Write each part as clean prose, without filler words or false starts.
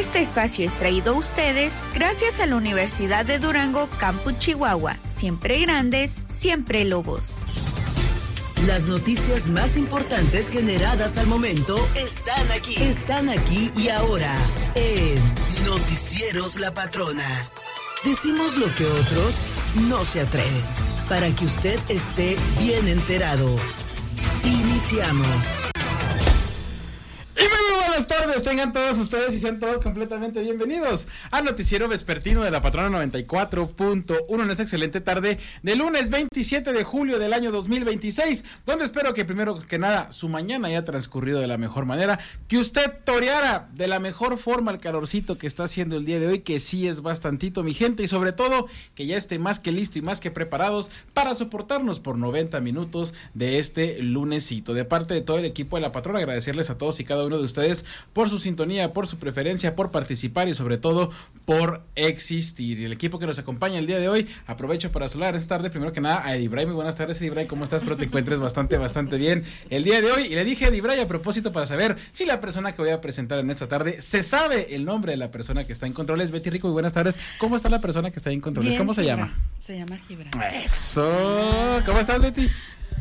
Este espacio es traído a ustedes gracias a la Universidad de Durango, Campus Chihuahua. Siempre grandes, siempre lobos. Las noticias más importantes generadas al momento están aquí y ahora en Noticieros La Patrona. Decimos lo que otros no se atreven, para que usted esté bien enterado. Iniciamos. Y muy buenas tardes, tengan todos ustedes y sean todos completamente bienvenidos al noticiero vespertino de La Patrona 94.1 en esta excelente tarde de lunes 27 de julio del año 2026, donde espero que primero que nada su mañana haya transcurrido de la mejor manera, que usted toreara de la mejor forma el calorcito que está haciendo el día de hoy, que sí es bastantito mi gente, y sobre todo que ya esté más que listo y más que preparados para soportarnos por 90 minutos de este lunesito. De parte de todo el equipo de La Patrona, agradecerles a todos y cada uno de ustedes por su sintonía, por su preferencia, por participar y sobre todo por existir. Y el equipo que nos acompaña el día de hoy, aprovecho para saludar esta tarde primero que nada a Edibray. Muy buenas tardes, Edibray, ¿cómo estás? Espero te encuentres bastante bien el día de hoy. Y le dije a Edibray a propósito para saber si la persona que voy a presentar en esta tarde se sabe el nombre de la persona que está en controles. Betty Rico, muy buenas tardes. ¿Cómo está la persona que está en controles? Bien, ¿Cómo se Gibran. llama? Se llama Gibran. Eso. ¿Cómo estás, Betty?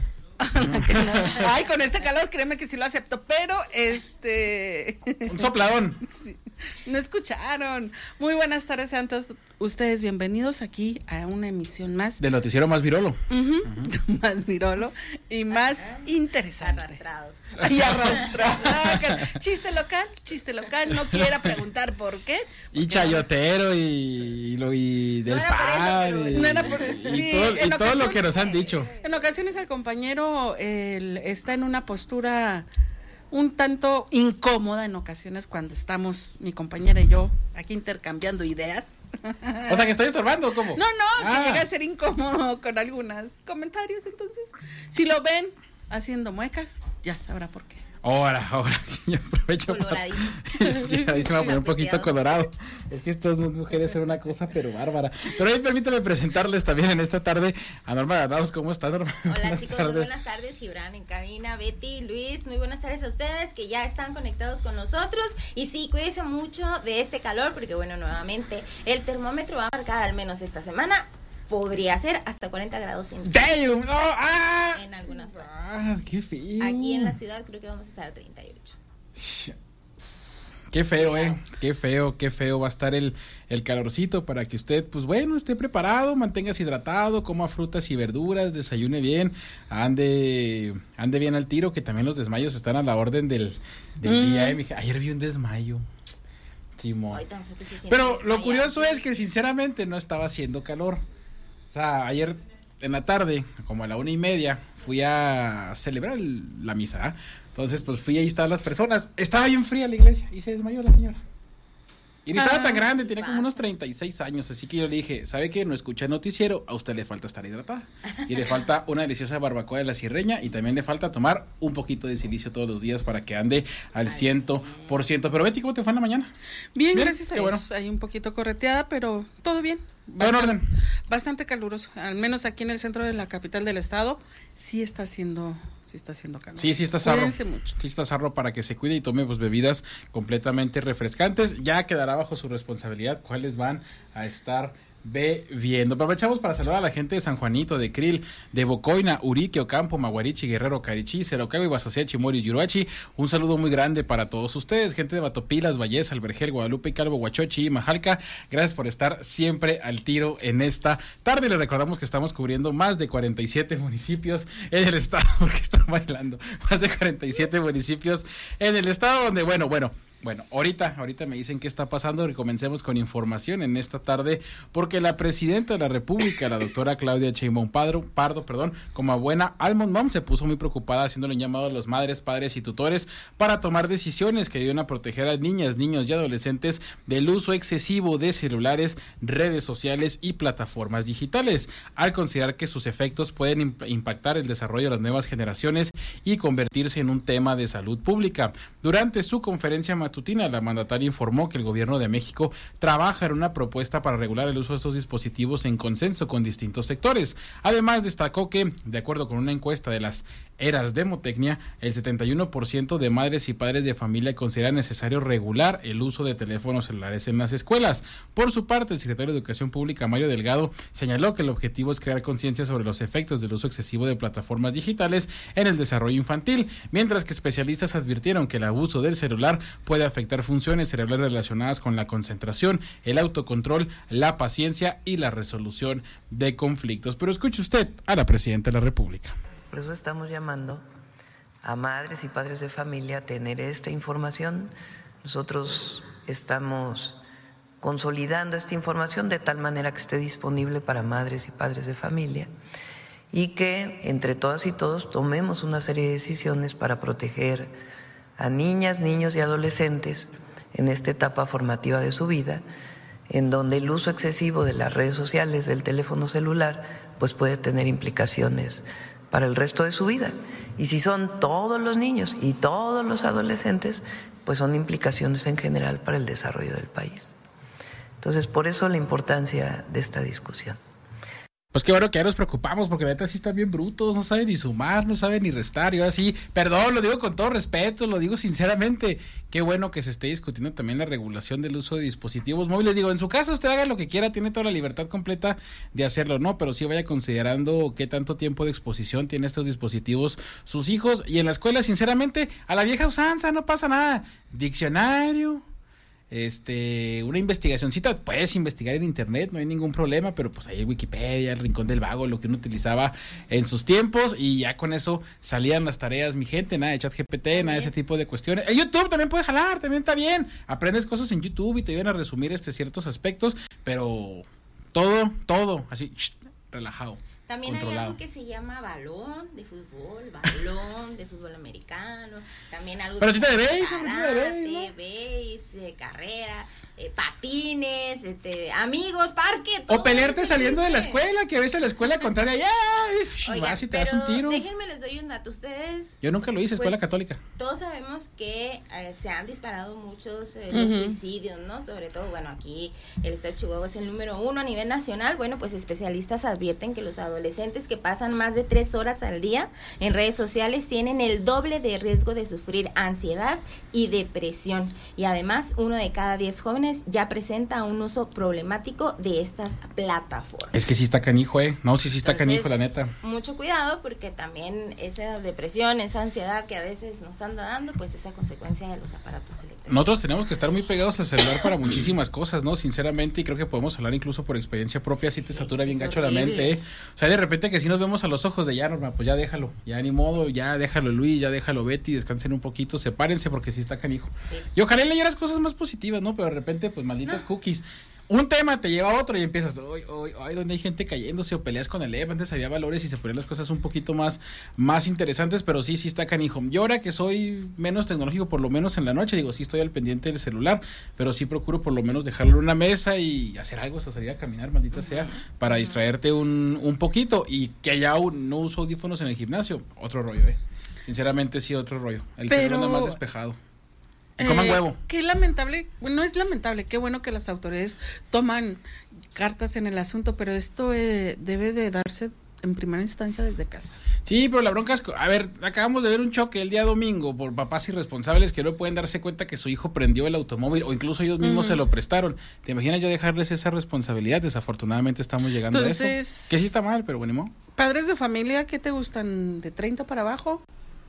Ay, con este calor, créeme que sí lo acepto, pero un sopladón. Sí, no escucharon. Muy buenas tardes, sean todos ustedes bienvenidos aquí a una emisión más Del noticiero más virolo. Más virolo y más interesante. Arrastrado. Y arrastrado. Chiste local, no quiera preguntar por qué. Y chayotero y del No era por eso, pan. pero no era por- sí, en todo lo ocasión- que nos han dicho. En ocasiones el compañero está en una postura un tanto incómoda en ocasiones cuando estamos, mi compañera y yo, aquí intercambiando ideas. O sea, que estoy estorbando, ¿cómo? No, que Ah. llega a ser incómodo con algunos comentarios, entonces, si lo ven haciendo muecas, ya sabrá por qué. Ahora, yo aprovecho Coloradito. Sí, ahí se me va a poner un poquito Apropiado. colorado. Es que estas mujeres son una cosa pero bárbara. Pero ahí permítame presentarles también en esta tarde a Norma Granados. ¿Cómo está, Norma? Hola Buenas chicos, tardes. muy buenas tardes, Gibran en cabina, Betty, Luis, muy buenas tardes a ustedes que ya están conectados con nosotros. Y sí, cuídense mucho de este calor porque bueno, nuevamente el termómetro va a marcar al menos esta semana, podría ser hasta 40 grados centígrados ¡Damn! ¡No! ¡Ah! en algunas partes. ¡Ah! ¡Qué feo! Aquí en la ciudad creo que vamos a estar a 38. Qué feo, qué feo va a estar el calorcito para que usted, pues bueno, esté preparado, manténgase hidratado, coma frutas y verduras, desayune bien, ande bien al tiro, que también los desmayos están a la orden del día, mija. Ayer vi un desmayo, Simón. Ay, tan feo que se siente Pero lo desmayar. curioso es que sinceramente no estaba haciendo calor. O sea, ayer en la tarde, como a la 1:30, fui a celebrar la misa, ¿ah? Entonces, pues fui, ahí estaban las personas. Estaba bien fría la iglesia y se desmayó la señora. Y ni estaba tan grande, tenía como unos 36 años, así que yo le dije, ¿sabe qué? No escucha el noticiero, a usted le falta estar hidratada. Y le falta una deliciosa barbacoa de la Sierreña y también le falta tomar un poquito de silicio todos los días para que ande al 100%. Pero Betty, ¿cómo te fue en la mañana? Bien, Bien, gracias a qué Dios. bueno. Hay un poquito correteada, pero todo bien. Todo en orden. Bastante caluroso, al menos aquí en el centro de la capital del estado, sí está haciendo calor. Sí está sarro. Cuídense mucho. Sí está sarro para que se cuide y tome pues bebidas completamente refrescantes. Ya quedará bajo su responsabilidad cuáles van a estar bebiendo. Aprovechamos para saludar a la gente de San Juanito, de Krill, de Bocoina, Urique, Ocampo, Maguarichi, Guerrero, Carichí, Cerocabi, Guasaciachi, Moris, Yuruachi. Un saludo muy grande para todos ustedes, gente de Batopilas, Vallés, Albergel, Guadalupe, Calvo, Huachochi y Majalca. Gracias por estar siempre al tiro en esta tarde. Les recordamos que estamos cubriendo más de 47 municipios en el estado, porque están bailando, más de 47 municipios en el estado donde, bueno, ahorita me dicen qué está pasando y comencemos con información en esta tarde, porque la presidenta de la República, la doctora Claudia Sheinbaum Pardo, como buena almond mom, se puso muy preocupada haciéndole un llamado a las madres, padres y tutores para tomar decisiones que ayuden a proteger a niñas, niños y adolescentes del uso excesivo de celulares, redes sociales y plataformas digitales, al considerar que sus efectos pueden impactar el desarrollo de las nuevas generaciones y convertirse en un tema de salud pública. Durante su conferencia matutina, la mandataria informó que el gobierno de México trabaja en una propuesta para regular el uso de estos dispositivos en consenso con distintos sectores. Además, destacó que, de acuerdo con una encuesta de las Eras Demotecnia, el 71% de madres y padres de familia consideran necesario regular el uso de teléfonos celulares en las escuelas. Por su parte, el secretario de Educación Pública, Mario Delgado, señaló que el objetivo es crear conciencia sobre los efectos del uso excesivo de plataformas digitales en el desarrollo infantil, mientras que especialistas advirtieron que el abuso del celular puede afectar funciones cerebrales relacionadas con la concentración, el autocontrol, la paciencia y la resolución de conflictos. Pero escuche usted a la presidenta de la República. Por eso estamos llamando a madres y padres de familia a tener esta información. Nosotros estamos consolidando esta información de tal manera que esté disponible para madres y padres de familia y que entre todas y todos tomemos una serie de decisiones para proteger a niñas, niños y adolescentes en esta etapa formativa de su vida, en donde el uso excesivo de las redes sociales, del teléfono celular, pues puede tener implicaciones para el resto de su vida. Y si son todos los niños y todos los adolescentes, pues son implicaciones en general para el desarrollo del país. Entonces, por eso la importancia de esta discusión. Pues qué bueno que ya nos preocupamos, porque la neta sí están bien brutos, no saben ni sumar, no saben ni restar, y ahora sí, perdón, lo digo con todo respeto, lo digo sinceramente, qué bueno que se esté discutiendo también la regulación del uso de dispositivos móviles. Digo, en su casa usted haga lo que quiera, tiene toda la libertad completa de hacerlo, ¿no? Pero sí vaya considerando qué tanto tiempo de exposición tienen estos dispositivos sus hijos, y en la escuela, sinceramente, a la vieja usanza, no pasa nada, diccionario, una investigacioncita, puedes investigar en internet, no hay ningún problema, pero pues ahí el Wikipedia, el Rincón del Vago, lo que uno utilizaba en sus tiempos, y ya con eso salían las tareas, mi gente, nada de ChatGPT, nada de ese tipo de cuestiones. El YouTube también puede jalar, también está bien, aprendes cosas en YouTube y te ayudan a resumir ciertos aspectos, pero todo, así, relajado. También controlado. Hay algo que se llama balón de fútbol americano, también algo pero de karate, base, carrera, patines, amigos, parque, o pelearte saliendo de la escuela, que a veces la escuela contraria, vas y te das un tiro. Déjenme les doy un dato, ustedes. Yo nunca lo hice, escuela católica. Todos sabemos que se han disparado muchos los suicidios, ¿no? Sobre todo, bueno, aquí el estado de Chihuahua es el número 1 a nivel nacional. Bueno, pues especialistas advierten que los adolescentes que pasan más de 3 horas al día en redes sociales tienen el doble de riesgo de sufrir ansiedad y depresión. Y además, 1 de cada 10 jóvenes ya presenta un uso problemático de estas plataformas. Es que sí está canijo, No, sí está canijo, la neta. Mucho cuidado, porque también esa depresión, esa ansiedad que a veces nos anda dando, pues esa consecuencia de los aparatos electrónicos. Nosotros tenemos que estar muy pegados al celular para muchísimas cosas, ¿no? Sinceramente, y creo que podemos hablar incluso por experiencia propia, si te satura bien gacho la mente, O sea, de repente que si nos vemos a los ojos de ya, Norma, pues ya déjalo, ya ni modo, ya déjalo Luis, ya déjalo Betty, descansen un poquito, sepárense porque sí está canijo. Sí. Y ojalá leyeras cosas más positivas, ¿no? Pero de repente, pues malditas cookies. Un tema te lleva a otro y empiezas, donde hay gente cayéndose o peleas con el EV. Antes había valores y se ponían las cosas un poquito más interesantes, pero sí está canijo. Yo ahora que soy menos tecnológico, por lo menos en la noche, digo, sí estoy al pendiente del celular, pero sí procuro por lo menos dejarlo en una mesa y hacer algo, hasta salir a caminar, maldita sea, para distraerte un poquito. Y que ya no uso audífonos en el gimnasio, otro rollo, Sinceramente sí, otro rollo. El cerebro anda más despejado. Coman huevo. Qué lamentable, no es lamentable, qué bueno que las autoridades toman cartas en el asunto, pero esto debe de darse en primera instancia desde casa. Sí, pero la bronca es, a ver, acabamos de ver un choque el día domingo por papás irresponsables que no pueden darse cuenta que su hijo prendió el automóvil o incluso ellos mismos se lo prestaron. ¿Te imaginas ya dejarles esa responsabilidad? Desafortunadamente estamos llegando a eso. Que sí está mal, pero bueno. Padres de familia, ¿qué te gustan? ¿De 30 para abajo?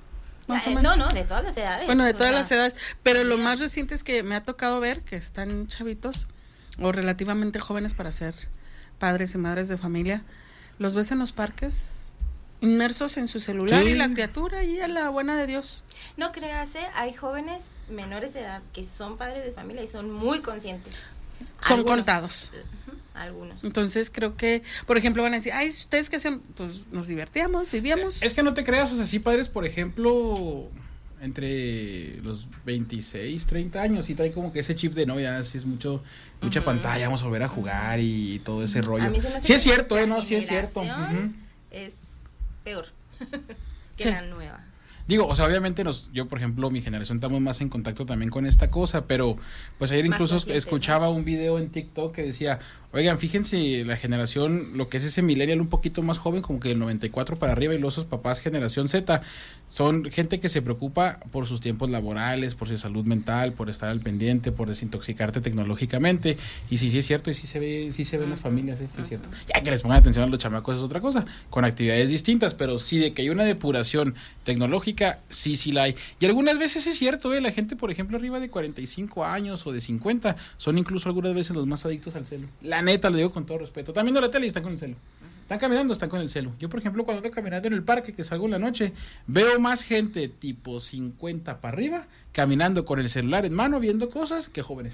No, de todas las edades. Bueno, de todas las edades, pero lo más reciente es que me ha tocado ver que están chavitos o relativamente jóvenes para ser padres y madres de familia. Los ves en los parques inmersos en su celular y la criatura y a la buena de Dios. No creas, hay jóvenes menores de edad que son padres de familia y son muy conscientes. Son contados. Algunos. Entonces creo que, por ejemplo, van a decir, ¿ustedes qué hacen? Pues nos divertíamos, vivíamos. Es que no te creas, o sea, sí padres, por ejemplo, entre los 26, 30 años, y trae como que ese chip de, no, ya sí es mucha pantalla, vamos a volver a jugar y todo ese rollo. A mí se me hace sí es cierto, ¿no? Sí es cierto. Es peor que la nueva. Digo, o sea, obviamente yo, por ejemplo, mi generación estamos más en contacto también con esta cosa, pero pues ayer incluso escuchaba un video en TikTok que decía, oigan, fíjense, la generación, lo que es ese millennial un poquito más joven, como que el 94 para arriba, y los papás generación Z, son gente que se preocupa por sus tiempos laborales, por su salud mental, por estar al pendiente, por desintoxicarte tecnológicamente, y sí es cierto, y sí se ve en las familias, sí es cierto. Ya que les pongan atención a los chamacos es otra cosa, con actividades distintas, pero sí de que hay una depuración tecnológica, sí la hay. Y algunas veces es cierto, la gente, por ejemplo, arriba de 45 años o de 50, son incluso algunas veces los más adictos al celu. La neta, lo digo con todo respeto. También de la tele y están con el celu. Están caminando, están con el celu. Yo, por ejemplo, cuando ando caminando en el parque, que salgo en la noche, veo más gente tipo 50 para arriba, caminando con el celular en mano, viendo cosas, que jóvenes.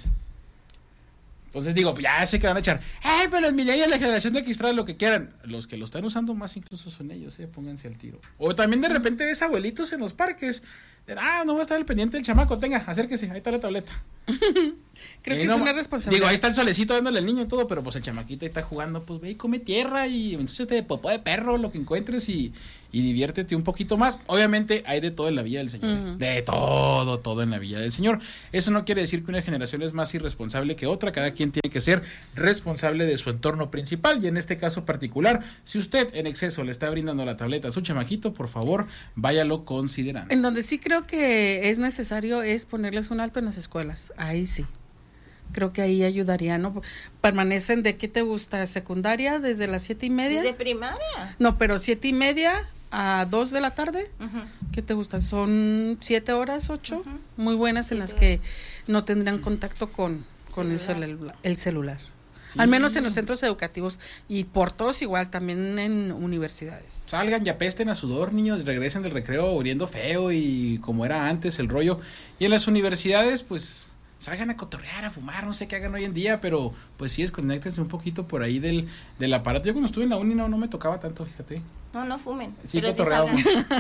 Entonces digo, pues ya sé que van a echar, pero los millennials, la generación de cristal, lo que quieran. Los que lo están usando más incluso son ellos, pónganse al tiro. O también de repente ves abuelitos en los parques, no voy a estar al pendiente del chamaco, tenga, acérquese, ahí está la tableta. Creo que es una responsabilidad. Digo, ahí está el solecito dándole al niño y todo, pero pues el chamaquito ahí está jugando, pues ve y come tierra y entonces de popó de perro, lo que encuentres y diviértete un poquito más. Obviamente hay de todo en la vida del Señor, de todo en la vida del Señor. Eso no quiere decir que una generación es más irresponsable que otra, cada quien tiene que ser responsable de su entorno principal, y en este caso particular, si usted en exceso le está brindando la tableta a su chamajito, por favor, váyalo considerando. En donde sí creo que es necesario es ponerles un alto en las escuelas, ahí sí. Creo que ahí ayudaría, ¿no? Permanecen de, ¿qué te gusta? ¿Secundaria desde las 7:30? ¿De primaria? No, pero 7:30 a 2 de la tarde. ¿Qué te gusta? Son 7 horas, 8, muy buenas en las que no tendrán contacto con el celular. Sí. Al menos en los centros educativos y por todos igual, también en universidades. Salgan y apesten a sudor, niños, regresen del recreo oliendo feo y como era antes el rollo. Y en las universidades, pues salgan a cotorrear, a fumar, no sé qué hagan hoy en día, pero pues sí, desconéctense un poquito por ahí del aparato. Yo cuando estuve en la uni no me tocaba tanto, fíjate. No fumen. Sí, cotorreábamos.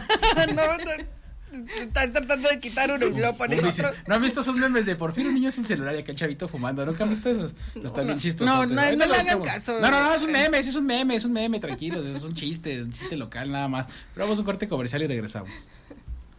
Están tratando de quitar uno y lo ponen otro. ¿No han visto esos memes de por fin un niño sin celular y acá el chavito fumando? ¿Nunca han visto esos? Están bien chistosos. No le hagan caso. No, es un meme, tranquilos, es un chiste local nada más. Pero vamos a un corte comercial y regresamos.